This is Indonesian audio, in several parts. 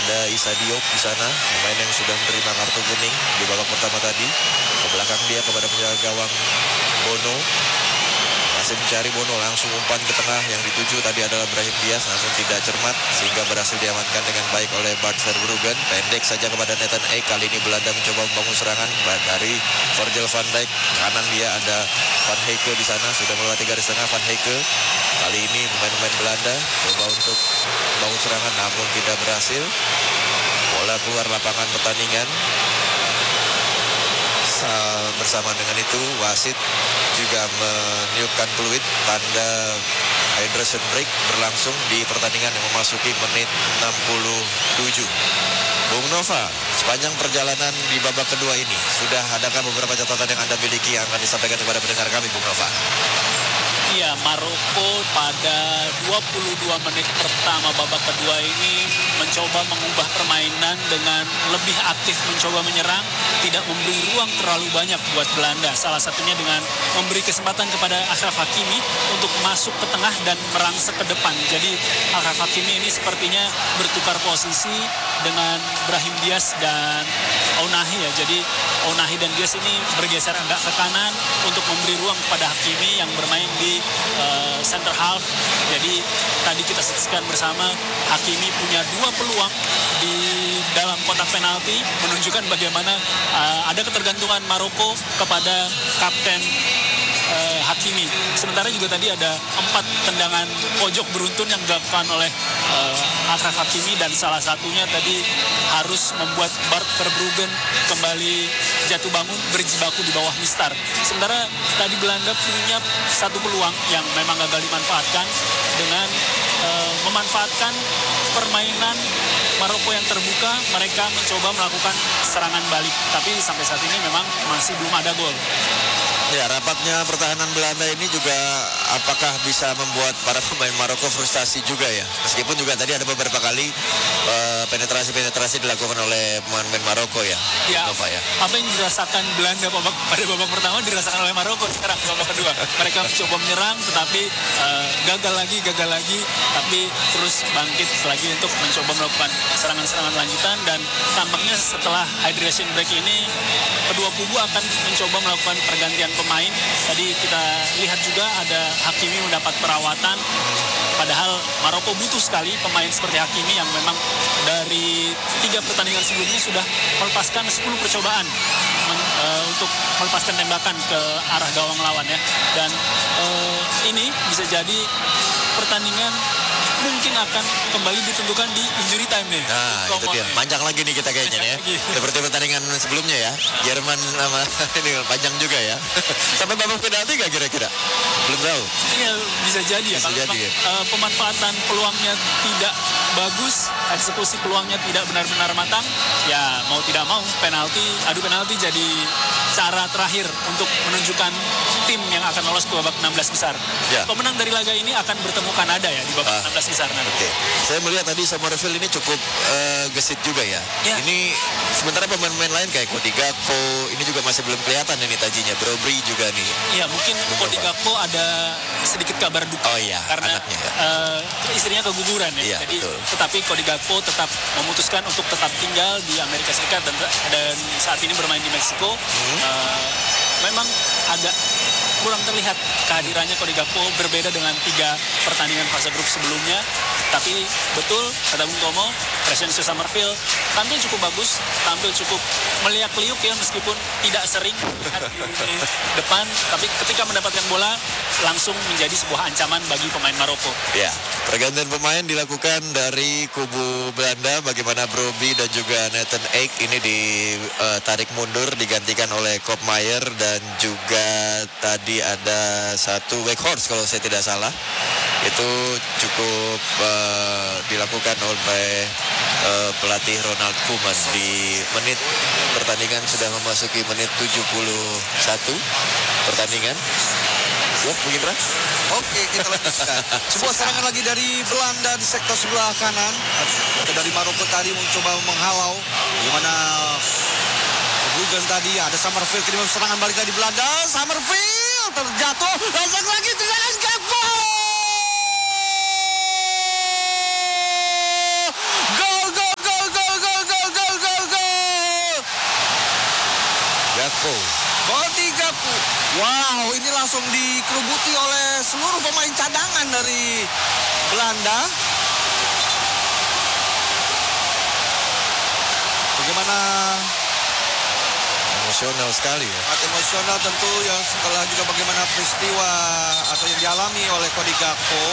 Ada Issa Diop di sana, pemain yang sudah menerima kartu kuning di babak pertama tadi. Ke belakang dia kepada penjaga gawang Bono. Masih mencari Bono, langsung umpan ke tengah, yang dituju tadi adalah Brahim Diaz, namun tidak cermat sehingga berhasil diamankan dengan baik oleh Bart Verbruggen. Pendek saja kepada Nathan Ake. Kali ini Belanda mencoba membangun serangan dari Virgil van Dijk. Kanan dia ada Van Heike di sana, sudah melewati garis tengah Van Heike. Kali ini pemain-pemain Belanda coba untuk membangun serangan namun tidak berhasil. Bola keluar lapangan pertandingan. Bersama dengan itu wasit juga meniupkan peluit tanda hydration break berlangsung di pertandingan yang memasuki menit 67. Bung Nova, sepanjang perjalanan di babak kedua ini sudah adakah beberapa catatan yang Anda miliki yang akan disampaikan kepada pendengar kami, Bung Nova? Iya, Maroko pada 22 menit pertama babak kedua ini mencoba mengubah permainan dengan lebih aktif mencoba menyerang, tidak memberi ruang terlalu banyak buat Belanda. Salah satunya dengan memberi kesempatan kepada Achraf Hakimi untuk masuk ke tengah dan merangsek ke depan. Jadi Achraf Hakimi ini sepertinya bertukar posisi dengan Brahim Diaz dan Ounahi ya. Jadi Ounahi dan Diaz ini bergeser agak ke kanan untuk memberi ruang kepada Hakimi yang bermain di center half. Jadi tadi kita saksikan bersama Hakimi punya 2 peluang di dalam kotak penalti, menunjukkan bagaimana ada ketergantungan Maroko kepada kapten Hakimi. Sementara juga tadi ada 4 tendangan pojok beruntun yang dilakukan oleh Achraf Hakimi, dan salah satunya tadi harus membuat Bart Verbruggen kembali jatuh bangun berjibaku di bawah mistar. Sementara tadi Belanda punya 1 peluang yang memang gagal dimanfaatkan dengan memanfaatkan permainan Maroko yang terbuka. Mereka mencoba melakukan serangan balik, tapi sampai saat ini memang masih belum ada gol. Ya, rapatnya pertahanan Belanda ini juga apakah bisa membuat para pemain Maroko frustasi juga ya? Meskipun juga tadi ada beberapa kali penetrasi dilakukan oleh pemain Maroko ya, ya, Nova ya. Apa yang dirasakan Belanda pada babak pertama dirasakan oleh Maroko sekarang babak kedua. Mereka mencoba menyerang tetapi gagal lagi, tapi terus bangkit lagi untuk mencoba melakukan serangan-serangan lanjutan, dan tampaknya setelah hydration break ini kedua kubu akan mencoba melakukan pergantian pemain. Tadi kita lihat juga ada Hakimi mendapat perawatan, padahal Maroko butuh sekali pemain seperti Hakimi yang memang dari 3 pertandingan sebelumnya sudah melepaskan 10 percobaan untuk melepaskan tembakan ke arah gawang lawan ya. Dan ini bisa jadi pertandingan mungkin akan kembali ditentukan di injury time nih. Nah, itu dia. Panjang lagi nih kita kayaknya ya. Seperti pertandingan sebelumnya ya. Jerman sama ini panjang juga ya. Sampai babak penalti nggak kira-kira? Belum tahu. Iya, bisa jadi ya. Bisa Kalau jadi, ya. Pemanfaatan peluangnya tidak bagus, eksekusi peluangnya tidak benar-benar matang, ya mau tidak mau adu penalti jadi cara terakhir untuk menunjukkan tim yang akan lolos ke babak 16 besar. Ya. Pemenang dari laga ini akan bertemu Kanada ya di babak 16 besar nanti. Oke. Saya melihat tadi Summerfield ini cukup gesit juga ya. Ya. Ini sementara pemain-pemain lain kayak Cody Gakpo ini juga masih belum kelihatan ini tajinya. Brobry juga nih. Iya, mungkin Cody Gakpo ada sedikit kabar duka. Oh iya, karena anaknya ya. istrinya keguguran ya. Iya, Jadi betul. tetapi Cody Gakpo tetap memutuskan untuk tetap tinggal di Amerika Serikat dan saat ini bermain di Meksiko. Memang agak kurang terlihat kehadirannya Cody Gakpo, berbeda dengan 3 pertandingan fase grup sebelumnya. Tapi betul kata Bung Tomo, Crescencio Summerfield tampil cukup bagus, tampil cukup meliak-liuk ya, meskipun tidak sering di depan, tapi ketika mendapatkan bola langsung menjadi sebuah ancaman bagi pemain Maroko. Ya, pergantian pemain dilakukan dari kubu Belanda, bagaimana Brobbey dan juga Nathan Ake ini ditarik mundur, digantikan oleh Koopmeijer, dan juga tadi ada satu Weghorst kalau saya tidak salah. Itu cukup dilakukan oleh pelatih Ronald Koeman di menit pertandingan sudah memasuki menit 71 pertandingan. Siap, Bung Indra? Oke, kita lanjutkan. Sebuah serangan lagi dari Belanda di sektor sebelah kanan. Atau dari Maroko tadi mencoba menghalau. Di mana Bruggen tadi ada Summerfield, kirim serangan balik dari Belanda. Summerfield terjatuh, langsung lagi tendangan Gakpo. Gol, gol, gol, gol. Gakpo. Cody Gakpo. Wow, ini langsung dikerubuti oleh seluruh pemain cadangan dari Belanda. Bagaimana Emosional sekali ya. sangat emosional tentu yang setelah juga bagaimana peristiwa atau yang dialami oleh Cody Gakpo.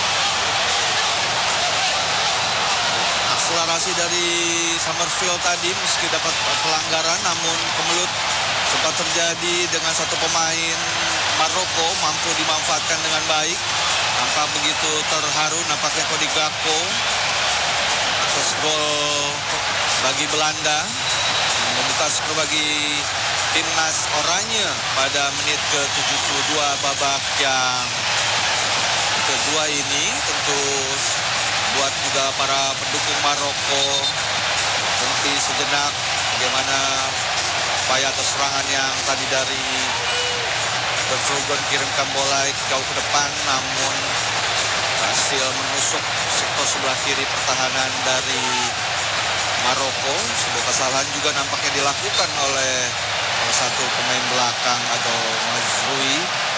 Akselerasi dari Summerfield tadi meski dapat pelanggaran namun kemelut sempat terjadi dengan satu pemain Maroko mampu dimanfaatkan dengan baik. Nampak begitu terharu nampaknya Cody Gakpo atas gol bagi Belanda membuka skor bagi timnas Oranye pada menit ke-72 babak yang kedua ini. Tentu buat juga para pendukung Maroko berhenti sejenak bagaimana upaya atau serangan yang tadi dari Vertonghen kirimkan bola jauh ke depan namun berhasil menusuk sektor sebelah kiri pertahanan dari Maroko. Sebuah kesalahan juga nampaknya dilakukan oleh salah satu pemain belakang atau Mazrui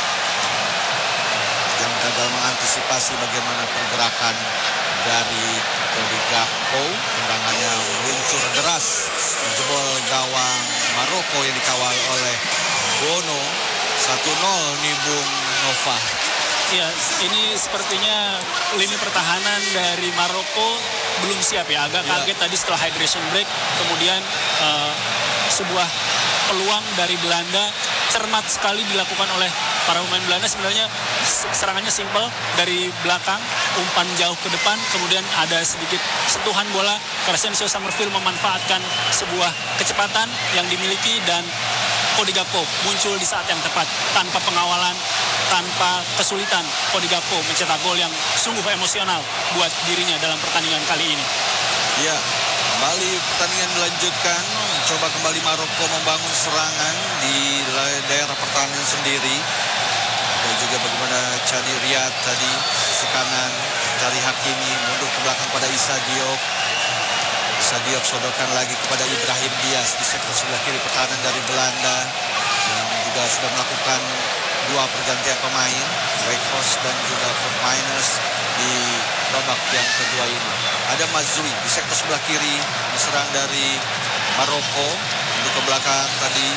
yang gagal mengantisipasi bagaimana pergerakan dari Cody Gakpo. Tendangannya meluncur deras menjebol gawang Maroko yang dikawal oleh Bono. 1-0 nih Bung Nova. Ya, ini sepertinya lini pertahanan dari Maroko belum siap ya. Agak kaget tadi setelah hydration break. Kemudian sebuah peluang dari Belanda cermat sekali dilakukan oleh para pemain Belanda. Sebenarnya serangannya simpel dari belakang, umpan jauh ke depan, kemudian ada sedikit sentuhan bola. Crescencio Summerfield memanfaatkan sebuah kecepatan yang dimiliki dan Cody Gakpo muncul di saat yang tepat tanpa pengawalan, tanpa kesulitan. Cody Gakpo mencetak gol yang sungguh emosional buat dirinya dalam pertandingan kali ini. Ya, kembali pertandingan dilanjutkan. Coba kembali Maroko membangun serangan di daerah pertahanan sendiri. Dan juga bagaimana Chadi Riyad tadi sisi kanan cari Hakimi mundur ke belakang pada Issa Diop. Issa Diop sodorkan lagi kepada Ibrahim Diaz di sektor sebelah kiri pertahanan dari Belanda yang juga sudah melakukan dua pergantian pemain, Weghorst dan juga Fort Miners di babak yang kedua ini. Ada Mazrui di sektor sebelah kiri diserang dari Maroko untuk ke belakang tadi.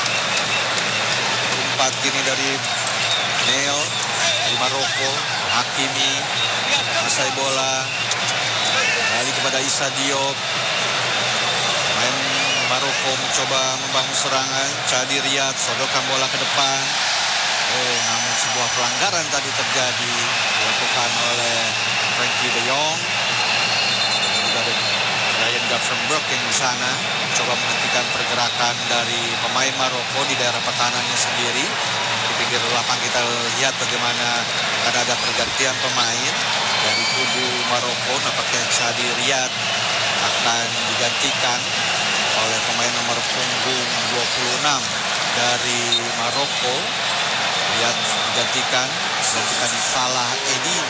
Umpat kini dari Neo dari Maroko, Hakimi menguasai bola kembali kepada Issa Diop. Main Maroko mencoba membangun serangan. Chadi Riyad sodorkan bola ke depan. Namun sebuah pelanggaran tadi terjadi dilakukan oleh Frankie de Jong. Juga ada Ryan Gravenberch yang di sana coba menghentikan pergerakan dari pemain Maroko di daerah pertahanannya sendiri. Di pinggir lapangan kita lihat bagaimana akan ada pergantian pemain dari kubu Maroko. Nampaknya Chadi Riyad akan digantikan oleh pemain nomor punggung 26 dari Maroko. Riyad digantikan Salah Eddin.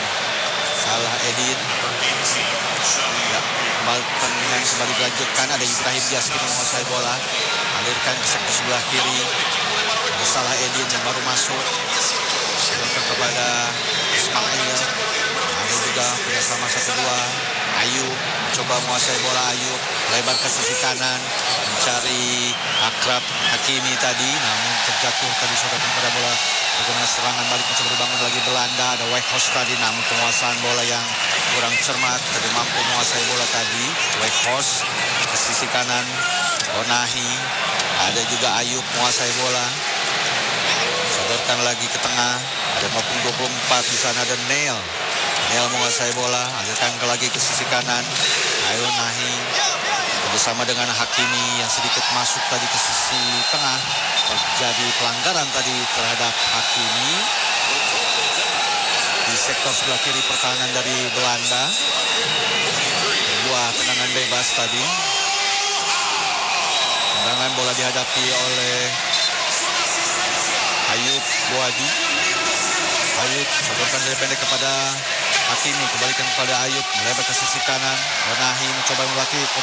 Ya, pertandingan kembali dilanjutkan. Ada Ibrahim Diaz kini menguasai bola, alirkan ke sektor sebelah kiri. Ada Salah Eddin yang baru masuk, kepada Ismail. Ada juga bersama 1-2 Ayub coba menguasai bola. Ayub lebar ke sisi kanan mencari Akrab Hakimi tadi, namun terjatuh tadi sodorkan pada bola. Bagaimana serangan balik mencoba dibangun lagi Belanda. Ada Weghorst tadi, namun penguasaan bola yang kurang cermat. Tadi mampu menguasai bola tadi Weghorst ke sisi kanan. Onahi, ada juga Ayub menguasai bola, sodorkan lagi ke tengah. Ada maupun 24 di sana ada Neil menguasai bola, alirkan lagi ke sisi kanan. Ayo Nahi bersama dengan Hakimi yang sedikit masuk tadi ke sisi tengah. Terjadi pelanggaran tadi terhadap Hakimi di sektor sebelah kiri pertahanan dari Belanda. Dua tendangan bebas tadi. Tendangan bola dihadapi oleh Ayub Boadi. Ayub sodorkan dari pendek kepada Hakimi, kembalikan kepada Ayub, melebar ke sisi kanan. Onahi mencoba melatih